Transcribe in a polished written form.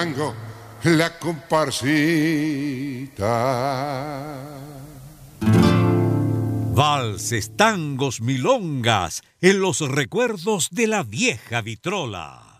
tango, la comparsita. Valses, tangos, milongas, en los recuerdos de la vieja vitrola.